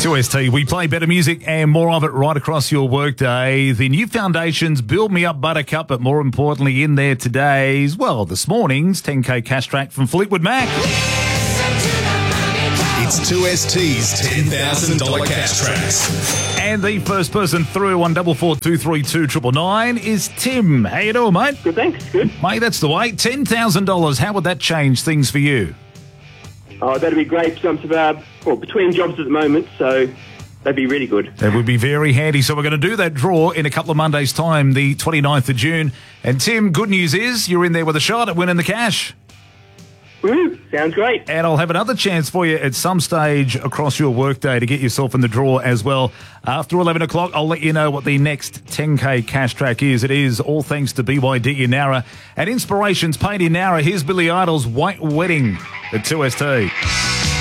2ST, we play better music and more of it right across your workday. The new foundations, Build Me Up Buttercup, but more importantly in there today's, well, this morning's 10K cash track from Fleetwood Mac. It's 2ST's $10,000 cash tracks. And the first person through 1442329999 is Tim. How you doing, mate? Good, thanks. Good. Mate, that's the way. $10,000. How would that change things for you? Oh, that'd be great. I'm between jobs at the moment, so that'd be really good. That would be very handy. So we're going to do that draw in a couple of Mondays' time, the 29th of June. And Tim, good news is you're in there with a shot at winning the cash. Woo, sounds great. And I'll have another chance for you at some stage across your workday to get yourself in the draw as well. After 11 o'clock, I'll let you know what the next 10K cash track is. It is all thanks to BYD in Nowra and Inspirations Paint in Nowra. Here's Billy Idol's White Wedding at 2ST.